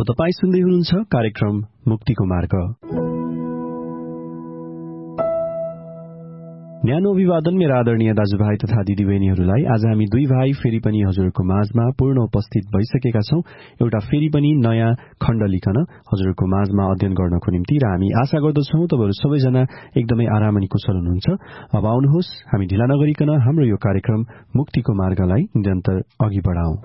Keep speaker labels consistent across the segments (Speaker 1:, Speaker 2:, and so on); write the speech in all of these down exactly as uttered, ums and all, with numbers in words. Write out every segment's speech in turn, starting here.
Speaker 1: अब तपाईं सुन्दै हुनुहुन्छ कार्यक्रम मुक्तिको मार्ग। न्यानो अभिवादन मेरा आदरणीय दाजुभाइ तथा दिदीबहिनीहरूलाई। आज हामी दुई भाइ फेरि पनि हजुरको माझमा पूर्ण उपस्थित भइसकेका छौं, एउटा फेरि पनि नयाँ खण्ड लिकन हजुरको माझमा अध्ययन गर्नको निम्ति। र हामी आशा गर्दछौं तपाईहरु सबैजना एकदमै आराम अनि कुशल हुनुहुन्छ। अब आउनुहोस् हामी ढिला नगरिकन हाम्रो यो कार्यक्रम मुक्तिको मार्गलाई निरन्तर अघि बढाउँ।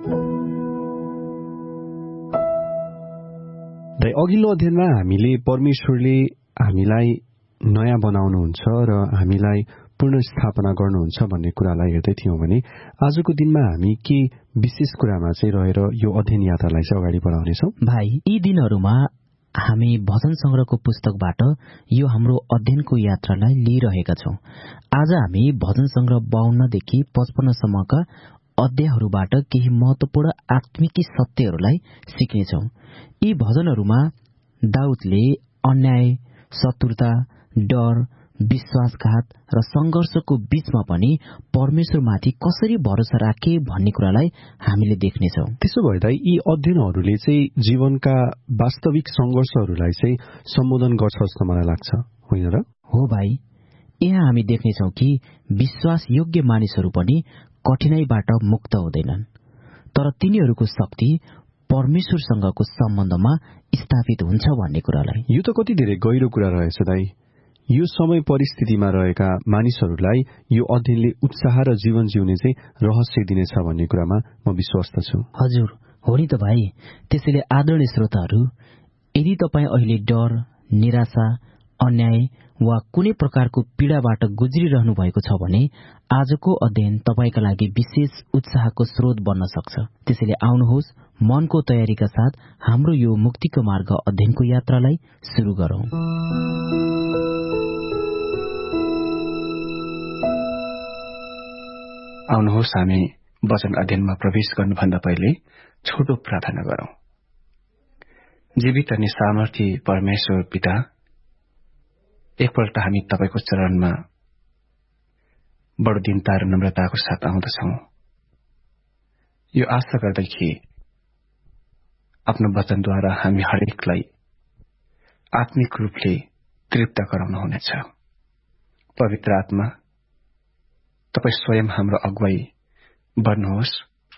Speaker 1: र अघिल्लो अध्ययनमा हामीले परमेश्वरले हामीलाई नयाँ बनाउनुहुन्छ र हामीलाई पूर्ण स्थापना गर्नुहुन्छ भन्ने कुरालाई हेर्दै थियौं भने आजको दिनमा हामी के विशेष कुरामा चाहिँ रहेर यो अध्ययन यात्रालाई चाहिँ अगाडि बढाउनेछौं।
Speaker 2: भाइ, यी दिनहरूमा हामी भजन संग्रहको पुस्तकबाट यो हाम्रो अध्ययनको यात्रालाई लिइरहेका छौं। आज हामी भजन संग्रह बाउन्नदेखि पचपन्नसम्मका अध्यायहरूबाट केही महत्वपूर्ण आत्मिकी सत्यहरूलाई सिक्नेछौं। यी भजनहरूमा दाउदले अन्याय, शत्रुता, डर, विश्वासघात र संघर्षको बीचमा पनि परमेश्वरमाथि कसरी भरोसा राखे भन्ने कुरालाई हामीले देख्नेछौं।
Speaker 1: त्यसो भए यी अध्ययनहरूले चाहिँ जीवनका वास्तविक संघर्षहरूलाई चाहिँ सम्बोधन गर्छ जस्तो मलाई लाग्छ, होइन र?
Speaker 2: हो भाइ, यहाँ हामी देख्नेछौं कि विश्वास योग्य मानिसहरू पनि कठिनाईबाट मुक्त हुँदैनन्, तर तिनीहरूको शक्ति परमेश्वरसँगको सम्बन्धमा स्थापित हुन्छ भन्ने कुरालाई।
Speaker 1: यो त कति धेरै गहिरो कुरा रहेछ दाइ। यो समय परिस्थितिमा रहेका मानिसहरूलाई यो अध्ययनले उत्साह र जीवन जिउने चाहिँ रहस्य दिनेछ भन्ने कुरामा म विश्वस्त छु।
Speaker 2: हजुर, हो नि त भाइ। त्यसैले आदरणीय श्रोताहरू, यदि तपाईँ अहिले डर, निराशा, अन्याय वा कुनै प्रकारको पीडाबाट गुज्रिरहनु भएको छ भने आजको अध्ययन तपाईका लागि विशेष उत्साहको स्रोत बन्न सक्छ। त्यसैले आउनुहोस्, मनको तयारीका साथ हाम्रो यो मुक्तिको मार्ग अध्ययनको यात्रालाई सुरु गरौं।
Speaker 3: आउनुहोस् हामी वचन अध्ययनमा प्रवेश गर्नुभन्दा पहिले छोटो प्रार्थना गरौं। जीवित अनि सामर्थी परमेश्वर पिता, एकपल्ट हामी तपाईको चरणमा बडो दीनता र नम्रताको साथ आउँदछौं, यो आशा गर्दै कि आफ्नो वचनद्वारा हामी हरेकलाई आत्मिक रूपले तृप्त गराउनुहुनेछ। पवित्र आत्मा, तपाई स्वयं हाम्रो अगुवाई बन्नुहोस्,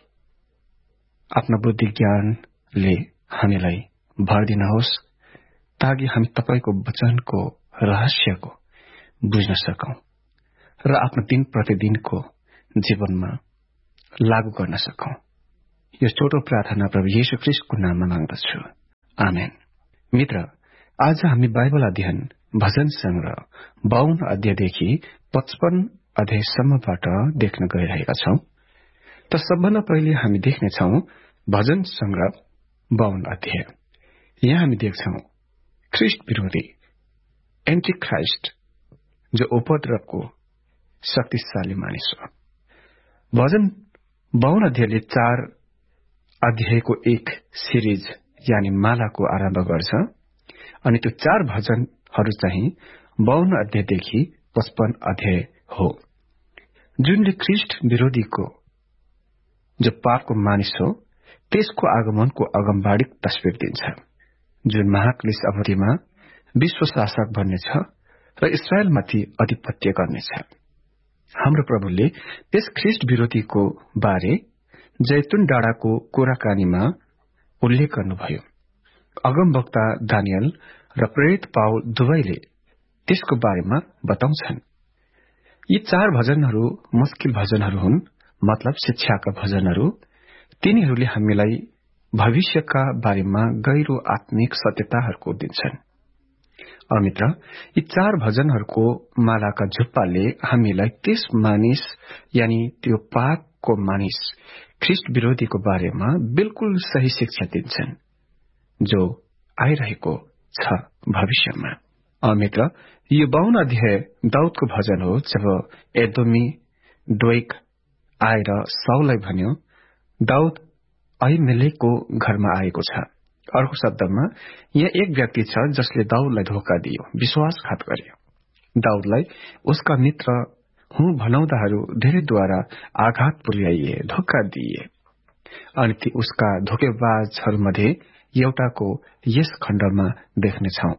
Speaker 3: आफ्नो बुद्धि ज्ञानले हामीलाई भर दिनुहोस्, ताकि हामी तपाईको वचनको रहस्यको बुझ्न सकौं र आफ्नो दिन प्रतिदिनको जीवनमा लागू गर्न सकौं। यो छोटो प्रार्थना प्रभु येशू ख्रीष्टको नाममा माग्दछु, आमेन। मित्र, आज हामी बाइबल अध्ययन भजन संग्रह बाउन्न अध्यायदेखि पचपन्न अध्यायसम्मबाट देख्न गइरहेका छौं। त सबभन्दा पहिले हामी देख्नेछौं भजन संग्रह बाउन्न अध्याय। यहाँ हामी देख्छौं ख्रीष्ट विरोधी एन्टी क्राइस्ट, जो उपद्रवको शक्तिशाली मानिस हो। भजन बाउन्न अध्यायले चार अध्यायको एक सिरिज यानी मालाको आरम्भ गर्छ, अनि त्यो चार भजनहरू चाहिँ बाउन्न अध्यायदेखि पचपन्न अध्याय हो, जुनले ख्रीष्ट विरोधीको जो पापको मानिस हो त्यसको आगमनको अगमबाडिक तस्बिर दिन्छ, जुन महाक्लेश अवधिमा विश्व शासक बन्नेछ र इस्राएलमाथि अधिपत्य गर्नेछ। हाम्रो प्रभुले त्यस ख्रीष्ट विरोधीको बारे जैतुन डाँडाको कुराकानीमा उल्लेख गर्नुभयो। अगमवक्ता दानियल र प्रेरित पाउल दुवैले त्यसको बारेमा बताउँछन्। यी चार भजनहरू मुस्किल भजनहरू हुन्, मतलब शिक्षाका भजनहरू। तिनीहरूले हामीलाई भविष्यका बारेमा गहिरो आत्मिक सत्यताहरूको दिन्छन्। मित्र, यी चार भजनहरूको मालाका झुप्पाले हामीलाई त्यस मानिस यानी त्यो पापको मानिस ख्रीष्ट विरोधीको बारेमा बिल्कुल सही शिक्षा दिन्छन्, जो आइरहेको छ भविष्यमा। मित्र, यो बाउन्न अध्याय दाउदको भजन हो, जब एदोमी डोइक आएर साउललाई भन्यो दाउद अहिमेलेकको घरमा आएको छ। अर्को शब्दमा, यहाँ एक व्यक्ति छ जसले दाउदलाई धोका दियो, विश्वासघात गर्यो। दाउदलाई उसका मित्र हुँ भनाउँदाहरू धेरैद्वारा आघात पुर्याइए, धोका दिए, अनि ती उसका धोकेबाजहरूमध्ये एउटाको यस खण्डमा देख्नेछौं।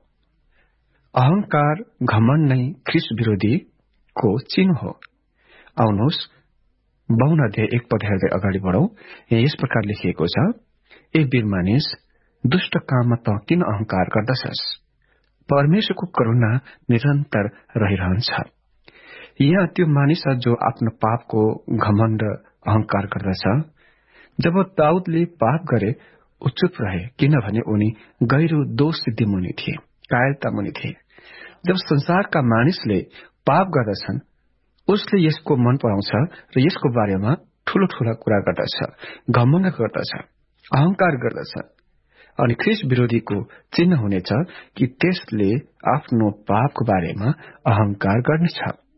Speaker 3: अहंकार घमण्ड नै ख्रीष्ट विरोधीको चिन्ह हो। आउनुहोस् बाउन्न अध्याय एक पद हेर्दै अगाडि बढौं। यस प्रकार लेखिएको छ, ए वीर मानिस, दुष्ट काममा त किन अहंकार गर्दछस्? परमेश्वरको करुणा निरन्तर रहिरहन्छ। यहाँ त्यो मानिस जो आफ्नो पापको घमण्ड अहंकार गर्दछ। जब दाउदले पाप गरे ऊ चुप रहे, किनभने उनी गैरो दोष सिद्धि मुनि थिए, कायरता मुनि थिए। जब संसारका मानिसले पाप गर्दछन्, उसले यसको मन पराउँछ र यसको बारेमा ठूलो ठूला कुरा गर्दछ, घमण्ड गर्दछ, अहंकार गर्दछ। अनि ख्रीष्ट विरोधीको चिन्ह हुनेछ कि त्यसले आफ्नो पापको बारेमा अहंकार गर्नेछ।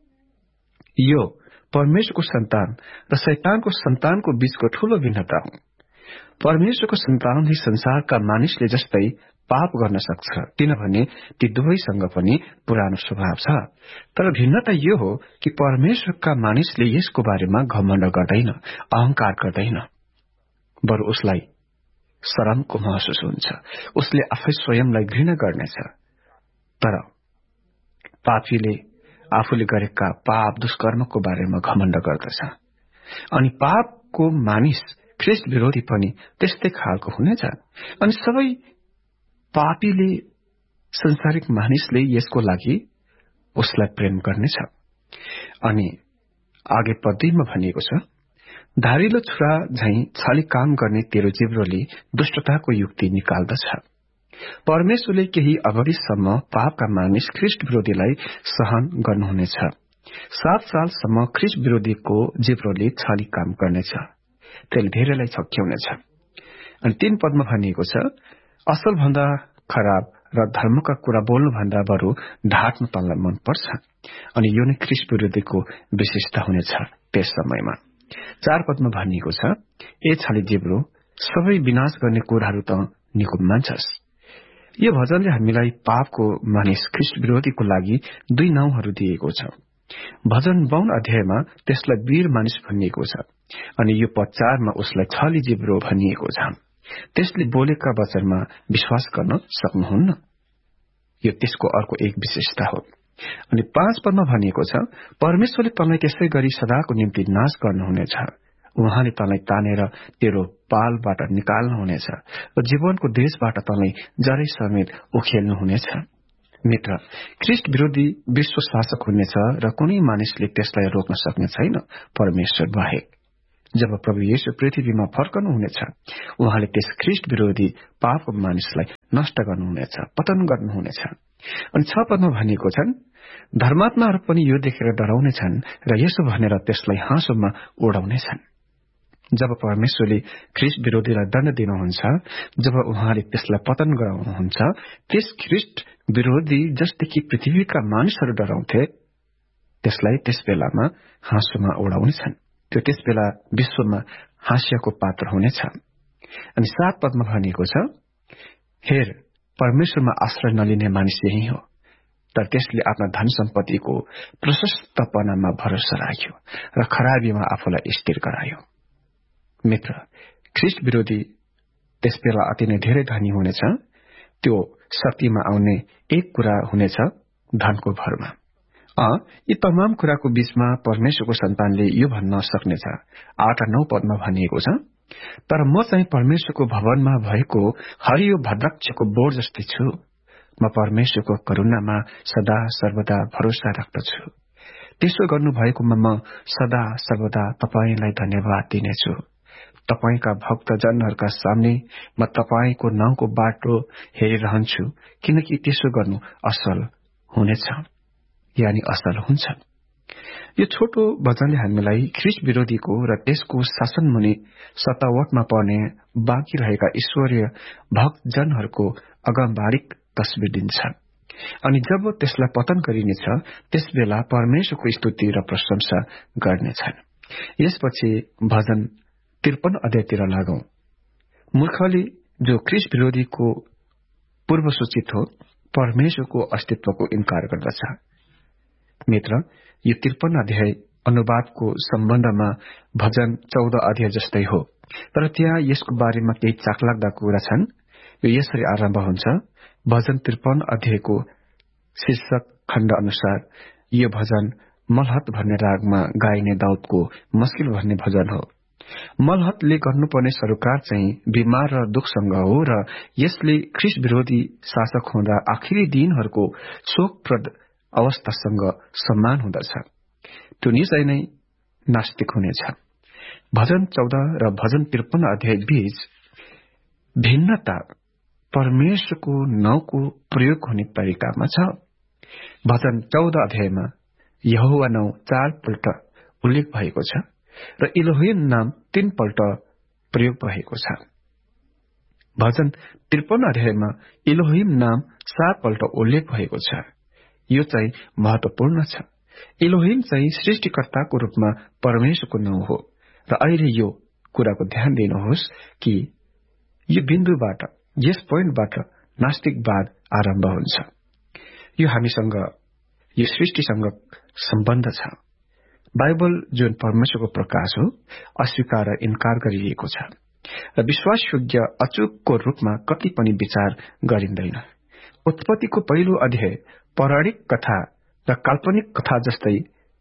Speaker 3: यो परमेश्वरको सन्तान र शैतानको सन्तानको बीचको ठूलो भिन्नता हो। परमेश्वरको सन्तानले संसारका मानिसले जस्तै पाप गर्न सक्छ, किनभने ती दुवैसँग पनि पुरानो स्वभाव छ। तर भिन्नता यो हो कि परमेश्वरका मानिसले यसको बारेमा घमण्ड गर्दैन, अहंकार गर्दैन, बरु उसलाई शरमको महसुस हुन्छ। उसले आफै स्वयंलाई घृणा गर्नेछ। तर पापीले आफूले गरेका पाप दुष्कर्मको बारेमा घमण्ड गर्दछ। अनि पापको मानिस ख्रीष्ट विरोधी पनि त्यस्तै खालको हुनेछ। अनि सबै पापीले संसारिक मानिसले यसको लागि उसलाई प्रेम गर्नेछ। अनि आगे पदमा भनिएको छ, धारिलो छुरा झैं छली काम गर्ने तेरो जिब्रोले दुष्टताको युक्ति निकाल्दछ। परमेश्वरले केही अवधिसम्म पापका मानिस ख्रीष्ट विरोधीलाई सहन गर्नुहुनेछ। सात सालसम्म ख्रीष्ट विरोधीको जिब्रोले छली काम गर्नेछ, त्यसले धेरैलाई छक्क्याउनेछ। अनि तीन पदमा भनिएको छ, असल भन्दा खराब र धर्मका कुरा बोल्नुभन्दा बरु ढाँट्नु तँलाई मन पर्छ। अनि यो नै ख्रीष्ट विरोधीको विशेषता हुनेछ त्यस समयमा। चार पदमा भनिएको छ, ए छाली जिब्रो, सबै विनाश गर्ने कुराहरू त निको मान्छस्। यो भजनले हामीलाई पापको मानिस ख्रीष्ट विरोधीको लागि दुई नाउँहरू दिएको छ। भजन बाउन्न अध्यायमा त्यसलाई वीर मानिस भनिएको छ, अनि यो पद चारमा उसलाई छली जिब्रो भनिएको छ। त्यसले बोलेका वचनमा विश्वास गर्न सक्नुहुन्न। यो त्यसको अर्को एक विशेषता हो। अनि पाँच पदमा भनिएको छ, परमेश्वरले तँलाई त्यसै गरी सदाको निम्ति नाश गर्नुहुनेछ। उहाँले तँलाई तानेर तेरो पालबाट निकाल्नुहुनेछ र जीवनको देशबाट तँलाई जरै समेत उखेल्नुहुनेछ। मित्र, ख्रीष्ट विरोधी विश्व शासक हुनेछ र कुनै मानिसले त्यसलाई रोक्न सक्ने छैन परमेश्वर बाहेक। जब प्रभु येशू पृथ्वीमा फर्कनुहुनेछ, उहाँले त्यस ख्रीष्ट विरोधी पापको मानिसलाई नष्ट गर्नुहुनेछ, पतन गर्नुहुनेछ। अनि छ पदमा भनिएको छन्, धर्मात्माहरू पनि यो देखेर डराउनेछन् र यसो भनेर त्यसलाई हाँसोमा उडाउनेछन्। जब परमेश्वरले ख्रीष्ट विरोधीलाई दण्ड दिनुहुन्छ, जब उहाँले त्यसलाई पतन गराउनुहुन्छ, त्यस ख्रीष्ट विरोधी जसदेखि पृथ्वीका मानिसहरू डराउँथे, त्यसलाई त्यस बेलामा हाँसोमा उडाउनेछन्। त्यो त्यस बेला विश्वमा हास्यको पात्र हुनेछ। अनि सात पदमा भनिएको छ, हेर, परमेश्वरमा आश्रय नलिने मानिस यही हो, तर त्यसले आफ्ना धन सम्पत्तिको प्रशस्तपनामा भरोसा राख्यो र खराबीमा आफूलाई स्थिर गरायो। मित्र, ख्रीष्ट विरोधी त्यस बेला अति नै धेरै धनी हुनेछ। त्यो शक्तिमा आउने एक कुरा हुनेछ, धनको भरमा। अ यी तमाम कुराको बीचमा परमेश्वरको सन्तानले यो भन्न सक्नेछ। आठ र नौ पदमा भनिएको छ, तर म चाहिँ परमेश्वरको भवनमा भएको हरियो भद्राक्षको बोट जस्तै छु। म परमेश्वरको करुणामा सदा सर्वदा भरोसा राख्दछु। त्यसो गर्नुभएकोमा म सदा सर्वदा तपाईंलाई धन्यवाद दिनेछु। तपाईंका भक्तजनहरूका सामने म तपाईंको नाउँको बाटो हेरिरहन्छु, किनकि त्यसो गर्नु असल हुनेछ, यानी असल हुन्छ। यो छोटो वचनले हामीलाई ख्रीष्ट विरोधीको र त्यसको शासन मुनि सतावटमा पर्ने बाँकी रहेका ईश्वरीय भक्तजनहरूको अगमबारीक तस्बिर दिन्छ। अनि जब त्यसलाई पतन गरिनेछ, त्यस बेला परमेश्वरको स्तुति र प्रशंसा गर्नेछन्। यसपछि भजन त्रिपन्न अध्यायतिर लागौं। मूर्खले जो ख्रीष्ट विरोधीको पूर्व सूचित हो, परमेश्वरको अस्तित्वको इन्कार गर्दछ। मित्र, यो त्रिपन्न अध्याय अनुवादको सम्बन्धमा भजन चौध अध्याय जस्तै हो, तर त्यहाँ यसको बारेमा केही चाखलाग्दा कुरा छन्। यो यसरी आरम्भ हुन्छ। भजन त्रिपन्न अध्यायको शीर्षक खण्ड अनुसार यो भजन मलहत भन्ने रागमा गाइने दाउदको मस्किल भन्ने भजन हो। मलहतले गर्नुपर्ने सरोकार चाहिँ बिमार र दुखसँग हो र यसले ख्रिस्ट विरोधी शासक हुँदा आखिरी दिनहरूको शोकप्रद अवस्थासँग समान हुँदछ। त्यो निश्चय नै नास्तिक हुनेछ। भजन चौध र भजन त्रिपन्न अध्याय बीच भिन्नता परमेश्वरको नाउँको प्रयोग हुने तरिकामा छ। भजन चौध अध्यायमा यहोवा नाउँ चारपल्ट उल्लेख भएको छ र इलोहिम नाम तीनपल्ट प्रयोग भएको छ। भजन त्रिपन्न अध्यायमा इलोहिम नाम सातपल्ट उल्लेख भएको छ। यो चाहिँ महत्वपूर्ण छ। इलोहिम चाहिँ सृष्टिकर्ताको रूपमा परमेश्वरको नाउँ हो र अहिले यो कुराको ध्यान दिनुहोस् कि यो बिन्दुबाट, यस पोइन्टबाट नास्तिकवाद आरम्भ हुन्छ। यो हामीसँग, यो सृष्टिसँग सम्बन्ध छ। बाइबल जुन परमेश्वरको प्रकाश हो, अस्वीकार र इन्कार गरिएको छ र विश्वासयोग्य अचूकको रूपमा कति पनि विचार गरिँदैन। उत्पत्तिको पहिलो अध्याय पौराणिक कथा र काल्पनिक कथा जस्तै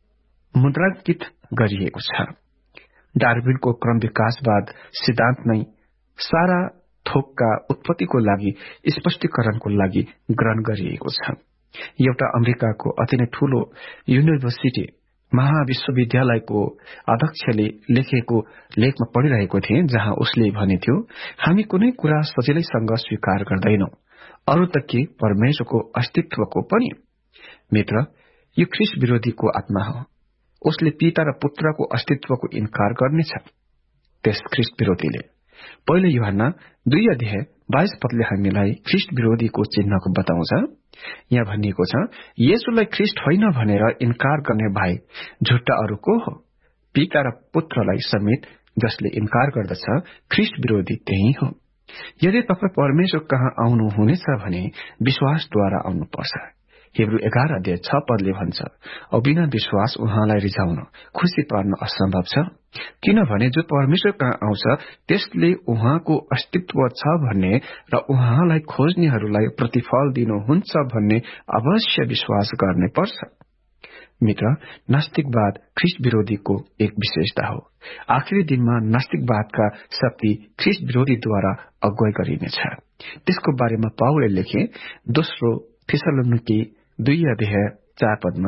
Speaker 3: मुद्रांकित गरिएको छ। डार्विनको क्रम विकासवाद सिद्धान्त नै सारा थोकका उत्पत्तिको लागि स्पष्टीकरणको लागि ग्रहण गरिएको छ। एउटा अमेरिकाको अति नै ठूलो युनिभर्सिटी महाविश्वविद्यालयको अध्यक्षले लेखेको लेखमा पढिरहेको थिएँ, जहाँ उसले भनेथ्यो, हामी कुनै कुरा सजिलैसँग स्वीकार गर्दैनौं, अरू त के परमेश्वरको अस्तित्वको पनि। मित्र, यो ख्रिस्ट विरोधीको आत्मा हो। उसले पिता र पुत्रको अस्तित्वको इन्कार गर्नेछ। त्यस ख्रिस्ट विरोधीले पहिले यूहन्ना दुई अध्याय बाइस पदले हामीलाई ख्रिस्ट विरोधीको चिन्हको बताउँछ। यहाँ भनिएको छ, येशूलाई ख्रिस्ट होइन भनेर इन्कार गर्ने भाइ झुट्टा अरू को हो? पिता र पुत्रलाई समेत जसले इन्कार गर्दछ ख्रिस्ट विरोधी त्यही हो। यदि तपाईँ परमेश्वर कहाँ आउनु हुनेछ भने विश्वासद्वारा आउनुपर्छ। हिब्रू एघार अध्याय छ पदले भन्छ, औ बिना विश्वास उहाँलाई रिझाउन, खुशी पार्न असम्भव छ, किनभने जो परमेश्वर कहाँ आउँछ त्यसले उहाँको अस्तित्व छ भन्ने र उहाँलाई खोज्नेहरूलाई प्रतिफल दिनुहुन्छ भन्ने अवश्य विश्वास गर्ने पर्छ। मित्र, नास्तिकवाद ख्रिस्ट विरोधीको एक विशेषता हो। आखिरी दिनमा नास्तिकवादका शक्ति ख्रिस्ट विरोधीद्वारा अगुवाई गरिनेछ। त्यसको बारेमा पाउलले लेखे दोस्रो थेसलोनिकी दुई अध्याय चार पदमा,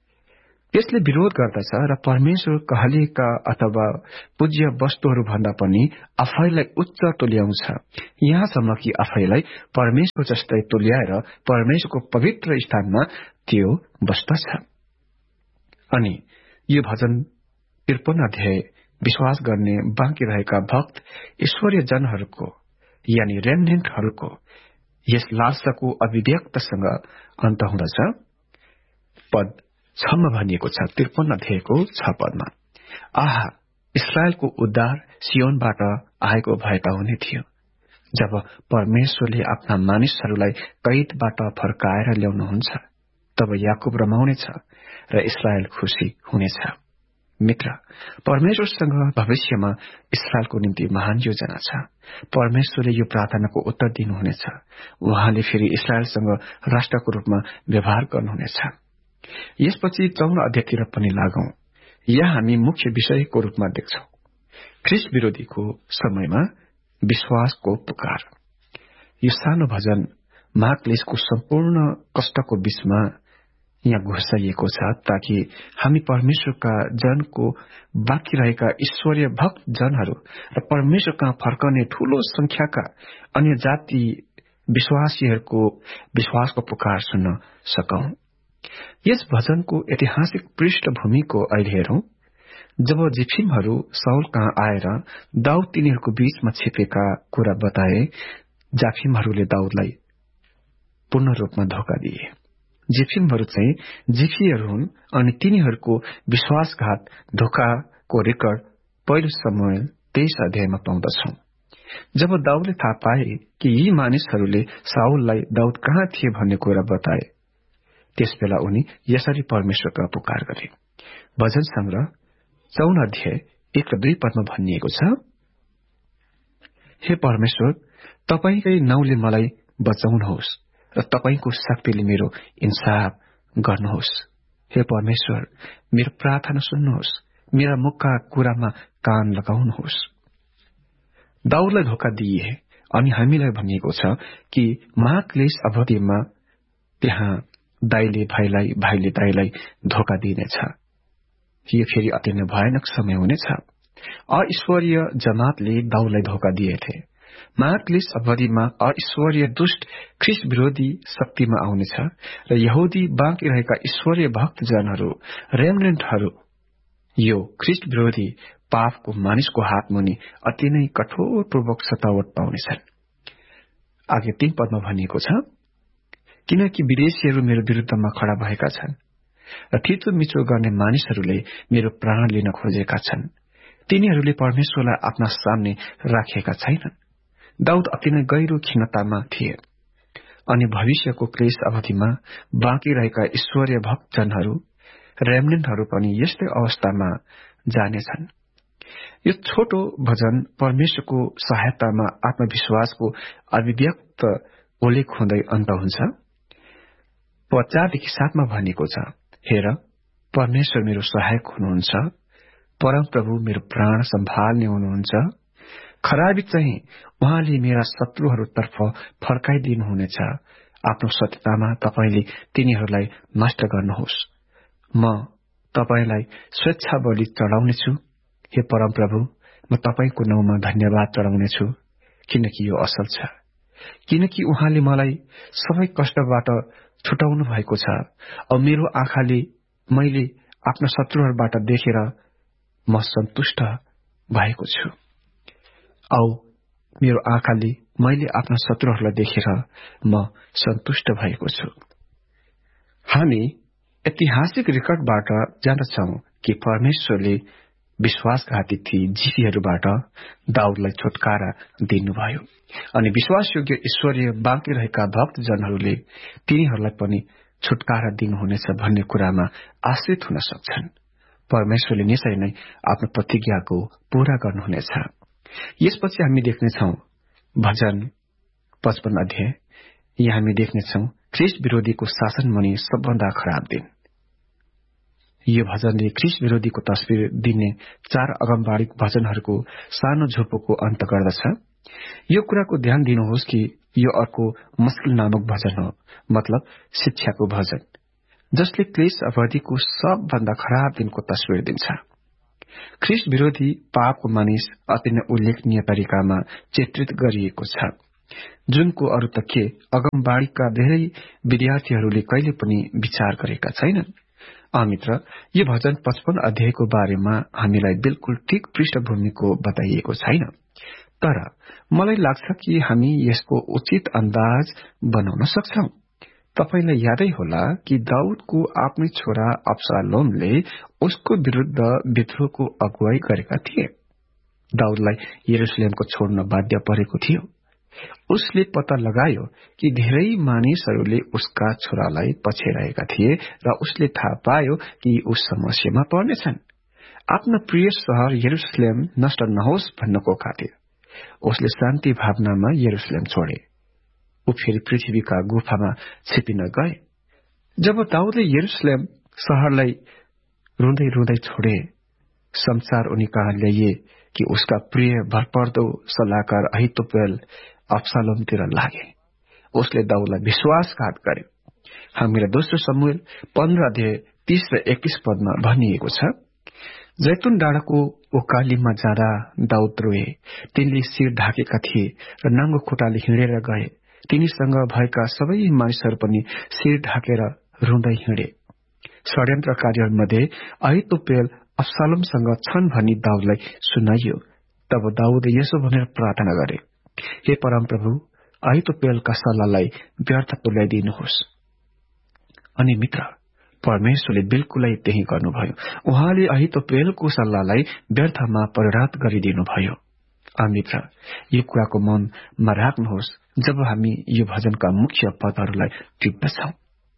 Speaker 3: त्यसले विरोध गर्दछ र परमेश्वर कहलिएका अथवा पूज्य वस्तुहरू भन्दा पनि आफैलाई उच्च तुल्याउँछ, यहाँसम्म कि आफैलाई परमेश्वर जस्तै तुल्याएर परमेश्वरको पवित्र स्थानमा त्यो बस्दछ। अनि यो भजन त्रिपन्न अध्याय विश्वास गर्ने बाँकी रहेका भक्त ईश्वरीय जनहरूको यानि रेमनेन्टहरूको यस लालसाको अभिव्यक्तसँग अन्त हुँदछ। पद छमा भनिएको छ, त्रिपन्न अध्यायको छ पदमा, आहा, इस्राएलको उद्धार सियोनबाट आएको भए त हुने थियो। जब परमेश्वरले आफ्ना मानिसहरूलाई कैदबाट फर्काएर ल्याउनुहुन्छ तब याकूब रमाउनेछ र इस्राएल खुशी हुनेछ। मित्र, परमेश्वरसँग भविष्यमा इस्राएलको निम्ति महान योजना छ। परमेश्वरले यो प्रार्थनाको उत्तर दिनुहुनेछ। उहाँले फेरि इस्राएलसँग राष्ट्रको रूपमा व्यवहार गर्नुहुनेछ। यसपछि चौन अध्यायतिर पनि लागौं। यहाँ हामी मुख्य विषयको रूपमा देख्छौं ख्रिस्ट विरोधीको समयमा विश्वासको पुकार। यो सानो भजन महाक्लेशको सम्पूर्ण कष्टको बीचमा यहाँ घुसाइएको छ ताकि हामी परमेश्वरका जनको बाँकी रहेका ईश्वरीय भक्त जनहरू र परमेश्वरका फर्कने ठूलो संख्याका अन्य जाति विश्वासीहरूको विश्वासको पुकार सुन्न सकौं। यस भजनको ऐतिहासिक पृष्ठभूमिको अहिले हेरौं। जब जिफिमहरू साउल कहाँ आएर दाउद तिनीहरूको बीचमा छिपेका कुरा बताए, जाफिमहरूले दाउदलाई पूर्ण रूपमा धोका दिए। जिफिमहरू चाहिँ जिफीहरू हुन् अनि तिनीहरूको विश्वासघात धोकाको रेकर्ड पहिलो शमूएल तेइस अध्यायमा पाउँदछौं। जब दाउदले थाहा पाए कि यी मानिसहरूले साउललाई दाउद कहाँ थिए भन्ने कुरा बताए, त्यसबेला उनी यसरी परमेश्वरका पुकार गरे। भजन संग्रह चौन अध्याय एक र दुई पदमा भनिएको छ, हे परमेश्वर, तपाईकै नाउँले मलाई बचाउनुहोस् र तपाईको शक्तिले मेरो इन्साफ गर्नुहोस्। हे परमेश्वर, मेरो प्रार्थना सुन्नुहोस्, मेरा मुखका कुरामा कान लगाउनुहोस्। दाउदलाई धोका दिए अनि हामीलाई भनिएको छ कि महाक्लेश अवधिमा त्यहाँ दाइले भाइलाई, भाइले दाइलाई धोका दिनेछ। यो फेरि अति नै भयानक समय हुनेछ। अईश्वरीय जमातले दाउदलाई धोका दिएथे। महाक्लेश अवधिमा अईश्वरीय दुष्ट ख्रिस्ट विरोधी शक्तिमा आउनेछ र यहुदी बाँकी रहेका ईश्वरीय भक्तजनहरू, रेमनेन्टहरू यो ख्रिस्ट विरोधी पापको मानिसको हातमुनि अति नै कठोरपूर्वक सतावट पाउनेछन्। आगे तीन पदमा भनिएको छ, किनकि विदेशीहरू मेरो विरुद्धमा खड़ा भएका छन् र थिचोमिचो गर्ने मानिसहरूले मेरो प्राण लिन खोजेका छन्। तिनीहरूले परमेश्वरलाई आफ्ना सामने राखेका छैनन्। दाउद अति नै गहिरो खिन्नतामा थिए अनि भविष्यको क्लेश अवधिमा बाँकी रहेका ईश्वरीय भक्तजनहरू, रेमनेन्टहरू पनि यस्तै अवस्थामा जानेछन्। यो छोटो भजन परमेश्वरको सहायतामा आत्मविश्वासको अभिव्यक्त उल्लेख हुँदै अन्त हुन्छ। पद चारदेखि सातमा भनिएको छ, हेर परमेश्वर मेरो सहायक हुनुहुन्छ, परमप्रभु मेरो प्राण सम्हाल्ने हुनुहुन्छ। खराबी चाहिँ उहाँले मेरा शत्रुहरूतर्फ फर्काइदिनुहुनेछ। आफ्नो सत्यतामा तपाईले तिनीहरूलाई नष्ट गर्नुहोस्। म तपाईलाई स्वेच्छा बलि चढाउनेछु। हे परमप्रभु, म तपाईको नाउँमा धन्यवाद चढाउनेछु, किनकि यो असल छ। किनकि उहाँले मलाई सबै कष्टबाट छुटाउनु भएको छ औ मेरो आँखाले मैले आफ्ना शत्रुहरूबाट देखेर म सन्तुष्ट भएको छु। औ मेरो आँखाले मैले आफ्ना शत्रुहरूलाई देखेर म सन्तुष्ट भएको छु। हामी ऐतिहासिक रेकर्डबाट जान्दछौं कि परमेश्वरले विश्वासघाती ती जीवीहरूबाट दाउदलाई छुटकारा दिनुभयो अनि विश्वासयोग्य ईश्वरीय बाँकी रहेका भक्तजनहरूले तिनीहरूलाई पनि छुटकारा दिनुहुनेछ भन्ने कुरामा आश्रित हुन सक्छन्। परमेश्वरले निश्चय नै आफ्नो प्रतिज्ञाको पूरा गर्नुहुनेछ। यसपछि हामी देख्नेछौं भजन पचपन्न अध्याय। यहाँ हामी देख्नेछौं ख्रिस्ट विरोधीको शासन मुनि सबभन्दा खराब दिन। यो भजनले ख्रिस्ट विरोधीको तस्बिर दिने चार अगमबाडी भजनहरूको सानो झोपोको अन्त गर्दछ। यो कुराको ध्यान दिनुहोस् कि यो अर्को मुस्किल नामक भजन हो, मतलब शिक्षाको भजन, जसले क्लेश अवधिको सबभन्दा खराब दिनको तस्बिर दिन्छ। ख्रिस्ट विरोधी पापको मानिस अति नै उल्लेखनीय तरिकामा चित्रित गरिएको छ, जुनको अरू त के अगमबाडीका धेरै विद्यार्थीहरूले कहिले पनि विचार गरेका छैनन्। अमित्र, यो भजन पचपन्न अध्यायको बारेमा हामीलाई बिल्कुल ठीक पृष्ठभूमिको बताइएको छैन, तर मलाई लाग्छ कि हामी यसको उचित अन्दाज बनाउन सक्छौं। तपाईलाई यादै होला कि दाउदको आफ्नै छोरा अब्सालोमले उसको विरुद्ध विद्रोहको अगुवाई गरेका थिए। दाउदलाई यरुशलेमको छोड्न बाध्य परेको थियो। उसले पत्ता लगायो कि धेरै मानिसहरूले उसका छोरालाई पछ्याइरहेका थिए र उसले थाहा पायो कि उस समस्यामा पर्नेछन्। आफ्नो प्रिय शहर यरुशलेम नष्ट नहोस् भन्नको खातिर उसले शान्ति भावनामा यरुशलेम छोडे। ऊ फेरि पृथ्वीका गुफामा छिपिन गए। जब दाउदले यरुशलेम शहरलाई रुँदै रुँदै छोडे, समाचार उनी कहाँ ल्याइए कि उसका प्रिय भरपर्दो सल्लाहकार अहितोपेल अब्सालोमतिर लागे। उसले दाउदलाई विश्वासघात गर्यो। हामीलाई दोस्रो शमूएल पन्ध्र अध्याय तीस र एकतीस पदमा भनिएको छ, जैतुन डाँडाको ओकालीमा जाँदा दाउद रोए। तिनले शिर ढाकेका थिए र नाङ्गो खुट्टाले हिँडेर गए। तिनीसँग भएका सबै मानिसहरू पनि शिर ढाकेर रुँदै हिँडे। षड्यन्त्रकारीहरूमध्ये अहितोपेल अब्सालोमसँग छन् भनी दाउदलाई सुनाइयो। तब दाउदले यसो भनेर प्रार्थना गरे, हे परमप्रभु, अहितोपेलका सल्लाहलाई व्यर्थ तुल्याइदिनुहोस्। अनि मित्र, परमेश्वरले बिल्कुलै त्यही गर्नुभयो। उहाँले अहितोपेलको सल्लाहलाई व्यर्थमा परिणत गरिदिनुभयो। मित्र, यो कुराको मनमा राख्नुहोस् जब हामी यो भजनका मुख्य पदहरूलाई टिप्दछौं।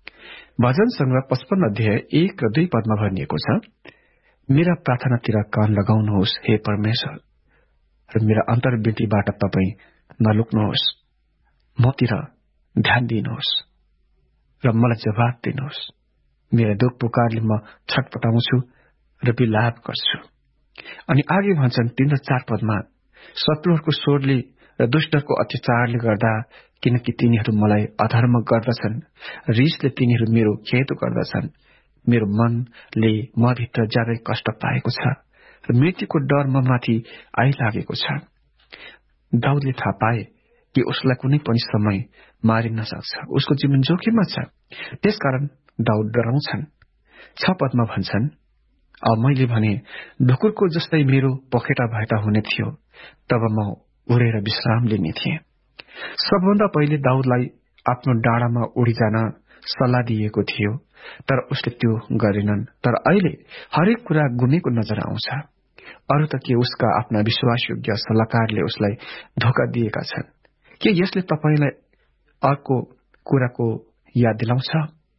Speaker 3: भजन संग्रह पचपन्न अध्याय एक र दुई पदमा भनिएको छ, मेरा प्रार्थनातिर कान लगाउनुहोस् हे परमेश्वर, र मेरा अन्तर्विन्तीबाट तपाई नलुक्नुहोस्, मतिर ध्यान दिनुहोस् र मलाई जवाब दिनुहोस्। मेरो दुख पुकारले म छटपटाउँछु र विलाप गर्छु। अनि आगे भन्छन् तीन र चार पदमा, शत्रुहरूको स्वरले र दुष्टको अत्याचारले गर्दा, किनकि तिनीहरू मलाई अधर्म गर्दछन्, रिसले तिनीहरू मेरो खेद गर्दछन्। मेरो मनले मभित्र ज्यादै कष्ट पाएको छ र मृत्युको डर म माथि आइलागेको छ। दाउदले थाहा पाए कि उसलाई कुनै पनि समय मारिन सक्छ, उसको जीवन जोखिममा छ। त्यसकारण दाउद डराउँछन्। छ पदमा भन्छन्, अब मैले भने ढुकुरको जस्तै मेरो पखेटा भएता हुने थियो, तब म उडेर विश्राम लिने थिएँ। सबभन्दा पहिले दाउदलाई आफ्नो डाँडामा उडी जान सल्लाह दिएको थियो, तर उसले त्यो गरेनन्। तर अहिले हरेक कुरा गुमेको नजर आउँछ। अरू त के उसका आफ्ना विश्वासयोग्य सल्लाहकारले उसलाई धोका दिएका छन्। के यसले तपाईलाई अर्को कुराको याद दिलाउँछ?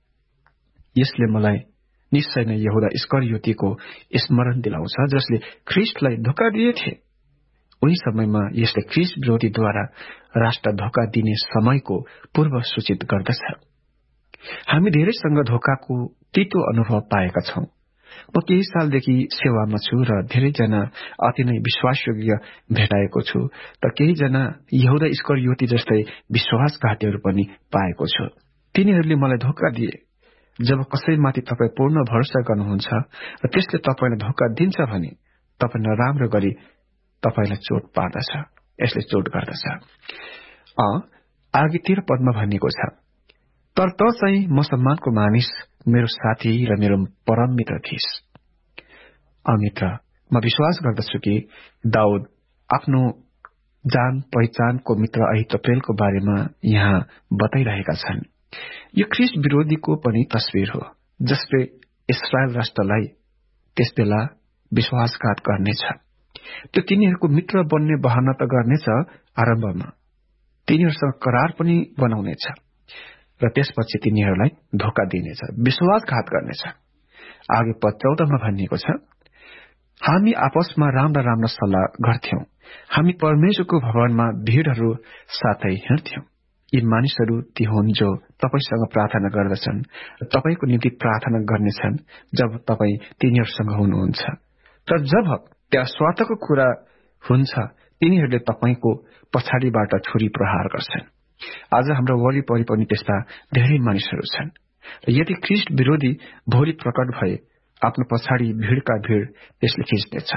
Speaker 3: यसले मलाई निश्चय नै यहुदा इस्करियोतीको स्मरण दिलाउँछ, जसले ख्रिस्टलाई धोका दिएथे। उही समयमा यसले ख्रिस्ट विरोधीद्वारा राष्ट्र धोका दिने समयको पूर्व सूचित गर्दछ। हामी धेरैसँग धोकाको तीतो अनुभव पाएका छौं। म केही सालदेखि सेवामा छु र धेरैजना अति नै विश्वासयोग्य भेटाएको छु, तर केहीजना यहुदा इस्करियोती जस्तै विश्वासघातीहरू पनि पाएको छु। तिनीहरूले मलाई धोका दिए। जब कसैमाथि तपाईँ पूर्ण भरोसा गर्नुहुन्छ र त्यसले तपाईँलाई धोका दिन्छ भने तपाईँ नराम्रो गरी तपाईलाई चोट पार्दछ, यसले चोट गर्दछ। अ आगे तेह्र पदमा भनिएको छ, तर त चाहिँ म सम्मानको मानिस, मेरो साथी र मेरो परम मित्र थिइस्। अमित्र, म विश्वास गर्दछु कि दाउद आफ्नो जान पहिचानको मित्र अहितोपेलको बारेमा यहाँ बताइरहेका छन्। यो ख्रिस्ट विरोधीको पनि तस्विर हो, जसले इस्रायल राष्ट्रलाई त्यसबेला विश्वासघात गर्नेछ। त्यो तिनीहरूको मित्र बन्ने बहाना त गर्नेछ आरम्भमा, तिनीहरूसँग करार पनि बनाउनेछ र त्यसपछि तिनीहरूलाई धोका दिनेछ, विश्वासघात गर्नेछ। आगे पद चौधमा भनिएको छ, हामी आपसमा राम्रा राम्रा सल्लाह गर्थ्यौं, हामी परमेश्वरको भवनमा भीड़हरू साथै हिँड्थ्यौं। यी मानिसहरू ती हुन् जो तपाईसँग प्रार्थना गर्दछन् र तपाईको निम्ति प्रार्थना गर्नेछन् जब तपाईँ तिनीहरूसँग हुनुहुन्छ। तर जब त्यहाँ स्वार्थको कुरा हुन्छ, तिनीहरूले तपाईको पछाडिबाट छुरी प्रहार गर्छन्। आज हाम्रो वरिपरि पनि त्यस्ता धेरै मानिसहरू छन्। र यदि ख्रिस्ट विरोधी भोलि प्रकट भए, आफ्नो पछाडि भीड़का भीड़ त्यसले खिच्नेछ।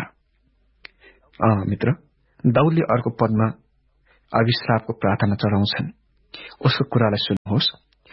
Speaker 3: मित्र, दाउदले अर्को पदमा अभिश्रापको प्रार्थना चढाउँछन्। उसको कुरालाई सुन्नुहोस्।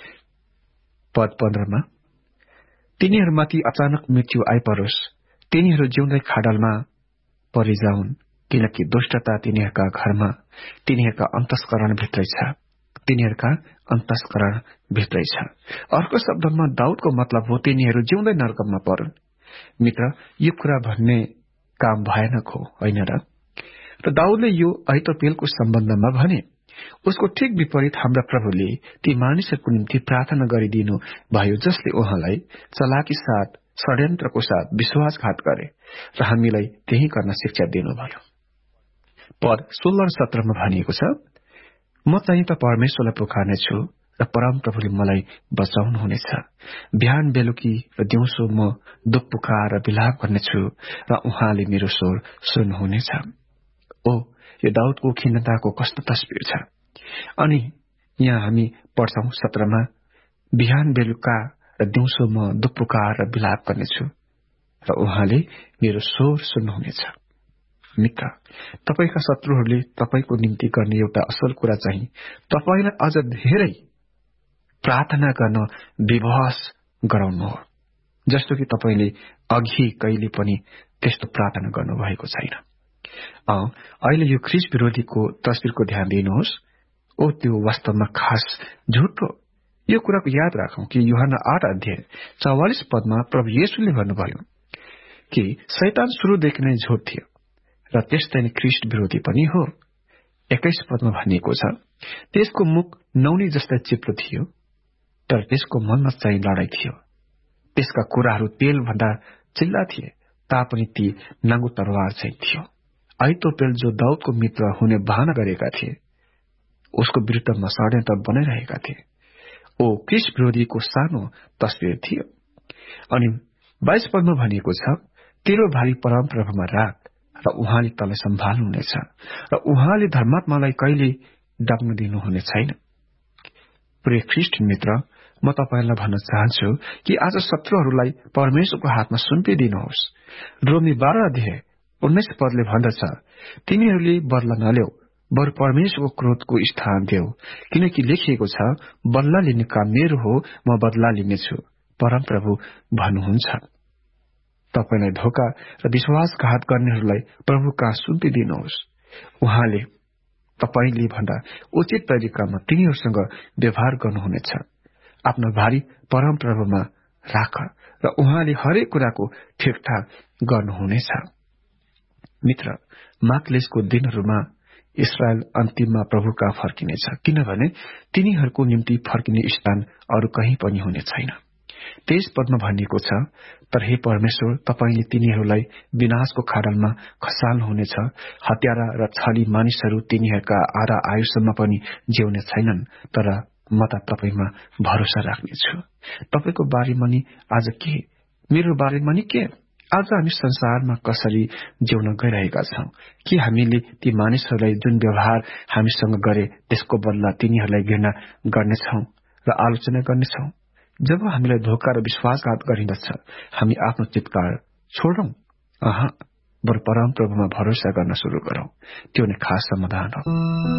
Speaker 3: पद पन्ध्रमा, तिनीहरूमाथि अचानक मृत्यु आइपरोस्, तिनीहरू जिउँदै खाडलमा परिजाउन्, किनकि दुष्टता तिनीहरूका घरमा, तिनीहरूका अन्तस्करण भित्रै छ, तिनीहरूका अन्तस्करण भित्रै छ। अर्को शब्दमा दाउदको मतलब हो तिनीहरू जिउँदै नरकमा परुन्। मित्र, यो कुरा भन्ने काम भयानक हो, होइन र? र दाउदले यो अहितोपेलको सम्बन्धमा भने। उसको ठिक विपरीत हाम्रा प्रभुले ती मानिसहरूको निम्ति प्रार्थना गरिदिनु भयो, जसले उहाँलाई चलाकी साथ, षड्यन्त्रको साथ विश्वासघात गरे र हामीलाई त्यही गर्न शिक्षा दिनुभयो। पद सोह्र र सत्रमा भनिएको छ, म चाहिँ त परमेश्वरलाई पुकार्नेछु र परम प्रभुले मलाई बचाउनुहुनेछ। बिहान बेलुकी र दिउँसो म दुख पुकार र विलाप गर्नेछु र उहाँले मेरो स्वर सुन्नुहुनेछ। ओ, यो दाउदको खिन्नताको कस्तो तस्बिर छ। अनि यहाँ हामी पढ्छौं सत्रमा, बिहान बेलुका र दिउँसो म दुख पुकार र विलाप गर्नेछु र उहाँले मेरो स्वर सुन्नुहुनेछ। मित्र, तपाईका शत्रुहरूले तपाईको निम्ति गर्ने एउटा असल कुरा चाहिँ तपाईलाई अझ धेरै प्रार्थना गर्न विवश गराउनु हो, जस्तो कि तपाईले अघि कहिले पनि त्यस्तो प्रार्थना गर्नुभएको छैन। अहिले यो ख्रिस्ट विरोधीको तस्बिरको ध्यान दिनुहोस्। ओ, त्यो वास्तवमा खास झुट हो। यो कुराको याद राखौं कि यूहन्ना आठ अध्याय चौवालिस पदमा प्रभु येशूले भन्नुभयो कि शैतान सुरुदेखि नै झुट थियो र त्यस्तै नै ख्रिस्ट विरोधी पनि हो। एक्काइस पदमा भनिएको छ, त्यसको मुख नौनी जस्तै चिप्लो थियो, तर त्यसको मनमा चाहिँ लडाई थियो। त्यसका कुराहरू तेल भन्दा चिल्ला थिए, तापनि ती नाङ्गो तरवार चाहिँ थियो। अहितोपेल जो दाउदको मित्र हुने बहाना गरेका थिए, उसको विरुद्धमा षड्यन्त्र बनाइरहेका थिए। ओ ख्रिस्ट विरोधीको सानो तस्विर थियो। अनि बाइस पदमा भनिएको छ, तेरो भारी परमप्रभुमा राख र उहाँले तँलाई सम्हाल्नुहुनेछ र उहाँले धर्मात्मालाई कहिले डग्न दिनुहुने छैन। प्रिय ख्रिस्ट मित्र, म तपाईलाई भन्न चाहन्छु कि आज शत्रुहरूलाई परमेश्वरको हातमा सुम्पिदिनुहोस्। रोमी बाह्र अध्याय उन्नाइस पदले भन्दछ, तिमीहरूले बदला नल्याऊ, बरु परमेश्वरको क्रोधको स्थान देऊ, किनकि लेखिएको छ, बदला लिने काम मेरो हो, म बदला लिनेछु, परमप्रभु भन्नुहुन्छ। तपाईलाई धोका र विश्वासघात गर्नेहरूलाई प्रभु कहाँ सुम्पिदिनुहोस्। उहाँले तपाईले भन्दा उचित तरिकामा तिनीहरूसँग व्यवहार गर्नुहुनेछ। आफ्नो भारी परमप्रभुमा राख र उहाँले हरेक कुराको ठिकठाक गर्नुहुनेछ। मित्र, माक्लेशको दिनहरूमा इस्रायल अन्तिममा प्रभु कहाँ फर्किनेछ, किनभने तिनीहरूको निम्ति फर्किने स्थान अरू कहीँ पनि हुने छैन। तेइस पदमा भनिएको छ, तर हे परमेश्वर, तपाईले तिनीहरूलाई विनाशको खाडलमा खसाल्नुहुनेछ। हत्यारा र छली मानिसहरू तिनीहरूका आधा आयुसम्म पनि जिउने छैनन्, तर म त तपाईमा भरोसा राख्नेछु। तपाईको बारेमा नि आज के, मेरो बारेमा नि के? आज हामी संसारमा कसरी जिउन गइरहेका छौं? के हामीले ती मानिसहरूलाई जुन व्यवहार हामीसँग गरे त्यसको बदला तिनीहरूलाई घृणा गर्नेछौं र आलोचना गर्नेछौं? जब हामीलाई धोका र विश्वासघात गरिँदछ, हामी आफ्नो चित्कार छोडौं? अह, बरु परमप्रभुमा भरोसा गर्न शुरू गरौं। त्यो नै खास समाधान हो।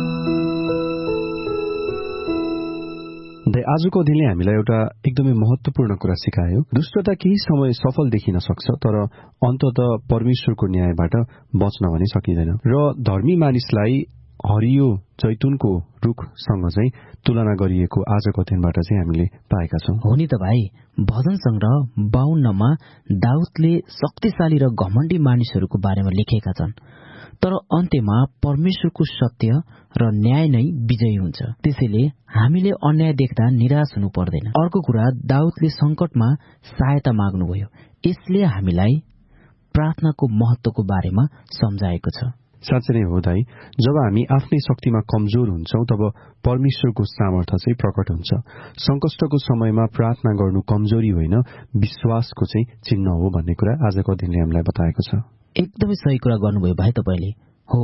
Speaker 1: आजको अध्ययनले हामीलाई एउटा एकदमै महत्वपूर्ण कुरा सिकायो। दुष्टता केही समय सफल देखिन सक्छ, तर अन्ततः परमेश्वरको न्यायबाट बच्न भने सकिँदैन। र धर्मी मानिसलाई हरियो जैतुनको रुखसँग चाहिँ तुलना गरिएको आजको अध्ययनबाट चाहिँ हामीले पाएका छौं।
Speaker 2: हो नि त भाइ, भजन संग्रह बाउन्नमा दाउदले शक्तिशाली र घमण्डी मानिसहरूको बारेमा लेखेका छन्, तर अन्त्यमा परमेश्वरको सत्य र न्याय नै विजयी हुन्छ। त्यसैले हामीले अन्याय देख्दा निराश हुनु पर्दैन। अर्को कुरा, दाउदले संकटमा सहायता माग्नुभयो। यसले हामीलाई प्रार्थनाको महत्वको बारेमा सम्झाएको छ।
Speaker 1: साँच्चै नै हो दाइ, जब हामी आफ्नै शक्तिमा कमजोर हुन्छौं तब परमेश्वरको सामर्थ्य चाहिँ प्रकट हुन्छ। संकष्टको समयमा प्रार्थना गर्नु कमजोरी होइन, विश्वासको चाहिँ चिन्ह हो भन्ने कुरा आजको दिनले हामीलाई बताएको छ।
Speaker 2: एकदमै सही कुरा गर्नुभयो भाइ तपाईले। हो,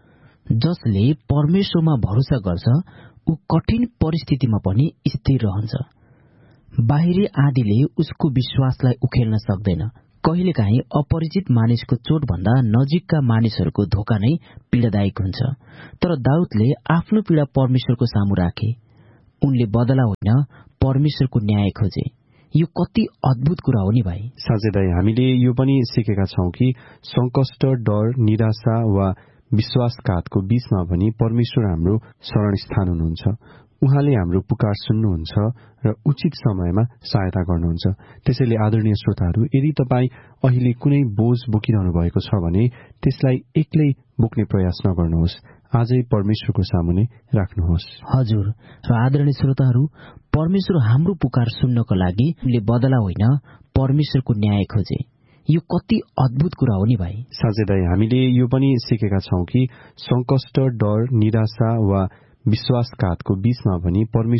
Speaker 2: जसले परमेश्वरमा भरोसा गर्छ ऊ कठिन परिस्थितिमा पनि स्थिर रहन्छ। बाहिरी आँधीले उसको विश्वासलाई उखेल्न सक्दैन। कहिलेकाहीँ अपरिचित मानिसको चोट भन्दा नजिकका मानिसहरूको धोका नै पीडादायक हुन्छ। तर दाउदले आफ्नो पीडा परमेश्वरको सामु राखे। उनले बदला होइन, परमेश्वरको न्याय खोजे। यो कति अद्भुत कुरा हो नि भाइ।
Speaker 1: साँच्चै दाइ, हामीले यो पनि सिकेका छौं कि संकष्ट, डर, निराशा वा विश्वासघातको बीचमा पनि परमेश्वर हाम्रो शरण स्थान हुनुहुन्छ। उहाँले हाम्रो पुकार सुन्नुहुन्छ र उचित समयमा सहायता गर्नुहुन्छ। त्यसैले आदरणीय श्रोताहरू, यदि तपाईँ अहिले कुनै बोझ बोकिरहनु भएको छ भने त्यसलाई एक्लै बोक्ने प्रयास नगर्नुहोस्। आजै परमेश्वरको सामुने राख्नुहोस्।
Speaker 2: हजुर, र आदरणीय श्रोताहरू, परमेश्वर हाम्रो पुकार सुन्नको लागि उनले बदला होइन, परमेश्वरको न्याय खोजे। यो कति अद्भुत कुरा हो नि भाइ।
Speaker 1: साँच्चै दाइ, हामीले यो पनि सिकेका छौं कि संकष्ट, डर, निराशा वा विश्वासघातको बीचमा पनि परमेश्वर